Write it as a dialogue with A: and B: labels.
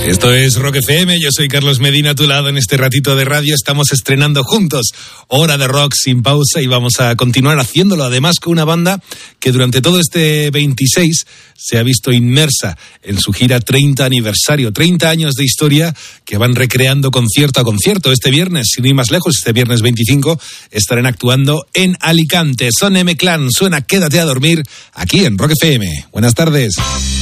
A: Esto es Rock FM, yo soy Carlos Medina a tu lado en este ratito de radio. Estamos estrenando juntos Hora de Rock sin pausa y vamos a continuar haciéndolo, además con una banda que durante todo este 26 se ha visto inmersa en su gira 30 aniversario, 30 años de historia que van recreando concierto a concierto. Este viernes, sin ir más lejos, este viernes 25 estarán actuando en Alicante. Son M-Clan, suena Quédate a dormir aquí en Rock FM. Buenas tardes.